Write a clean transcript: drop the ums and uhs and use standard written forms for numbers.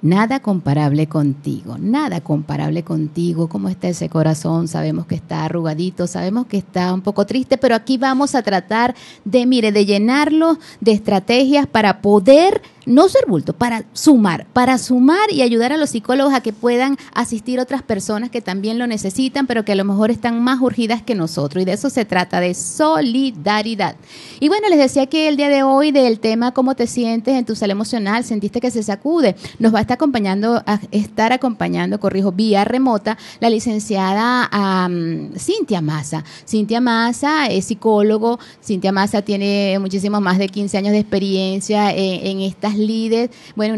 Nada comparable contigo, nada comparable contigo. ¿Cómo está ese corazón? Sabemos que está arrugadito, sabemos que está un poco triste, pero aquí vamos a tratar de, de llenarlo de estrategias para poder no ser bulto, para sumar y ayudar a los psicólogos a que puedan asistir a otras personas que también lo necesitan, pero que a lo mejor están más urgidas que nosotros. Y de eso se trata, de solidaridad. Y bueno, les decía que el día de hoy del tema ¿cómo te sientes en tu salud emocional? ¿Sentiste que se sacude? Nos va a estar acompañando, vía remota, la licenciada Cintia Maza. Cintia Maza es psicólogo. Cintia Maza tiene muchísimo más de 15 años de experiencia en estas líderes. Bueno,